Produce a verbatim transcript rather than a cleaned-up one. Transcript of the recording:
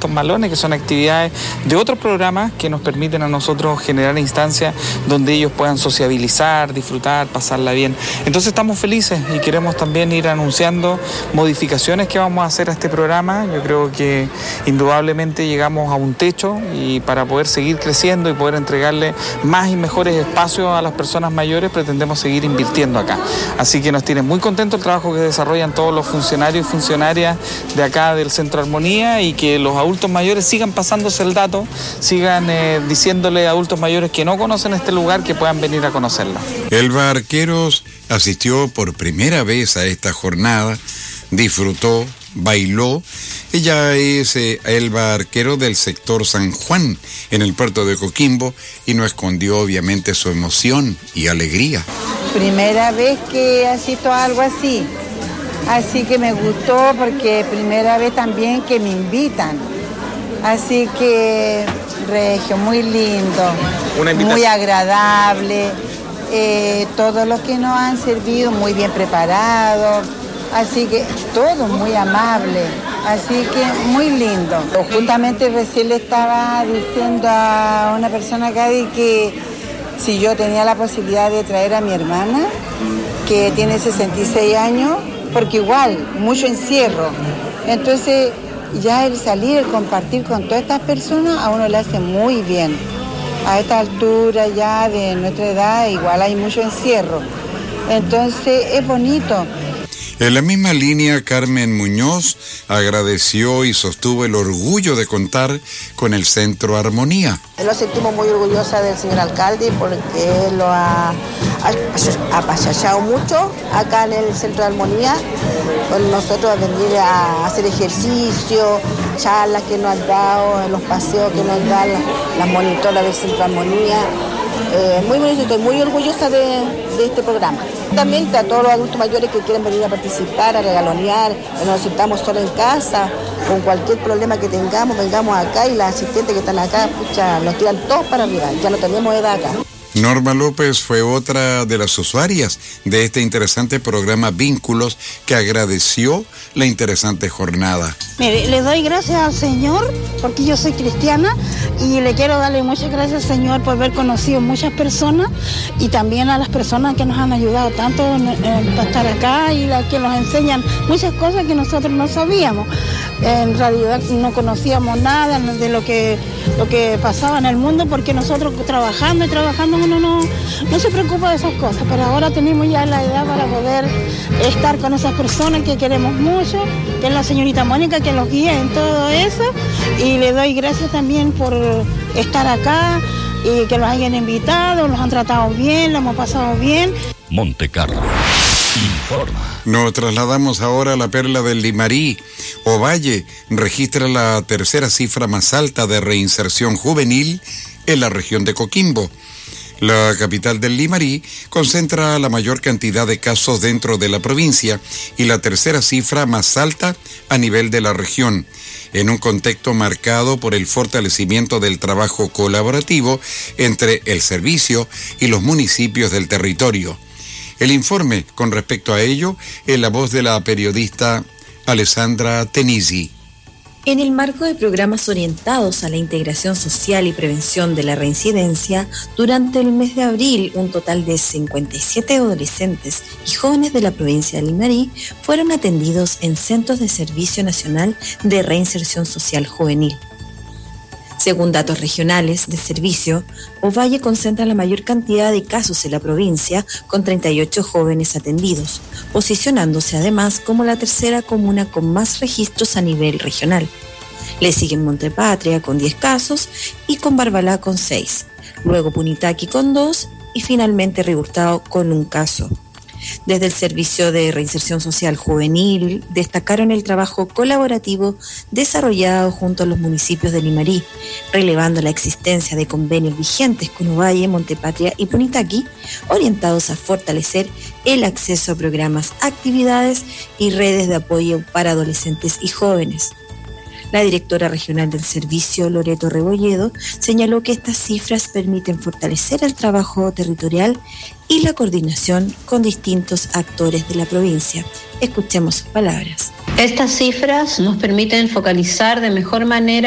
saltos malones, que son actividades de otros programas que nos permiten a nosotros generar instancias donde ellos puedan sociabilizar, disfrutar, pasarla bien. Entonces estamos felices y queremos también ir anunciando modificaciones que vamos a hacer a este programa. Yo creo que indudablemente llegamos a un techo y para poder seguir creciendo y poder entregarle más y mejores espacios a las personas mayores pretendemos seguir invirtiendo acá. Así que nos tiene muy contento el trabajo que desarrollan todos los funcionarios y funcionarias de acá del Centro Armonía y que los adultos mayores sigan pasándose el dato, sigan eh, diciéndole a adultos mayores que no conocen este lugar que puedan venir a conocerlo. Elba Arqueros asistió por primera vez a esta jornada, disfrutó, bailó. Ella es eh, Elba Arquero del sector San Juan, en el puerto de Coquimbo, y no escondió obviamente su emoción y alegría. Primera vez que asisto a algo así, así que me gustó porque primera vez también que me invitan, así que regio, muy lindo, muy agradable, eh, todos los que nos han servido muy bien preparados, así que todo muy amable, así que muy lindo. Justamente recién le estaba diciendo a una persona acá de que si yo tenía la posibilidad de traer a mi hermana, que tiene sesenta y seis años, porque igual, mucho encierro. Entonces, ya el salir, el compartir con todas estas personas, a uno le hace muy bien. A esta altura ya de nuestra edad, igual hay mucho encierro. Entonces, es bonito. En la misma línea, Carmen Muñoz agradeció y sostuvo el orgullo de contar con el Centro Armonía. Nos sentimos muy orgullosa del señor alcalde porque lo ha apachachado mucho acá en el Centro de Armonía, con nosotros a venir a hacer ejercicio, charlas que nos han dado, los paseos que nos dan las, las monitoras del Centro de Armonía. Eh, muy bonito, estoy muy orgullosa de, de este programa. También a todos los adultos mayores que quieren venir a participar, a regalonear, que nos sentamos solo en casa, con cualquier problema que tengamos, vengamos acá y las asistentes que están acá, pucha, nos tiran todos para arriba, ya no tenemos edad acá. Norma López fue otra de las usuarias de este interesante programa Vínculos, que agradeció la interesante jornada. Mire, le doy gracias al Señor porque yo soy cristiana y le quiero darle muchas gracias al Señor por haber conocido muchas personas y también a las personas que nos han ayudado tanto en, en, para estar acá y las que nos enseñan muchas cosas que nosotros no sabíamos. En realidad no conocíamos nada de lo que, lo que pasaba en el mundo porque nosotros trabajando y trabajando uno no, no se preocupa de esas cosas, pero ahora tenemos ya la edad para poder estar con esas personas que queremos mucho, que es la señorita Mónica que los guía en todo eso, y le doy gracias también por estar acá y que los hayan invitado, nos han tratado bien, lo hemos pasado bien. Monte Carlo informa. Nos trasladamos ahora a la perla del Limarí. Ovalle registra la tercera cifra más alta de reinserción juvenil en la región de Coquimbo. La capital del Limarí concentra la mayor cantidad de casos dentro de la provincia y la tercera cifra más alta a nivel de la región, en un contexto marcado por el fortalecimiento del trabajo colaborativo entre el servicio y los municipios del territorio. El informe con respecto a ello es la voz de la periodista Alessandra Tenisi. En el marco de programas orientados a la integración social y prevención de la reincidencia, durante el mes de abril, un total de cincuenta y siete adolescentes y jóvenes de la provincia de Limarí fueron atendidos en centros de Servicio Nacional de Reinserción Social Juvenil. Según datos regionales de servicio, Ovalle concentra la mayor cantidad de casos en la provincia, con treinta y ocho jóvenes atendidos, posicionándose además como la tercera comuna con más registros a nivel regional. Le siguen Montepatria con diez casos y con Barbalá con seis, luego Punitaqui con dos y finalmente Río Hurtado con un caso. Desde el Servicio de Reinserción Social Juvenil destacaron el trabajo colaborativo desarrollado junto a los municipios de Limarí, relevando la existencia de convenios vigentes con Ovalle, Montepatria y Punitaqui, orientados a fortalecer el acceso a programas, actividades y redes de apoyo para adolescentes y jóvenes. La directora regional del servicio, Loreto Rebolledo, señaló que estas cifras permiten fortalecer el trabajo territorial y la coordinación con distintos actores de la provincia. Escuchemos sus palabras. Estas cifras nos permiten focalizar de mejor manera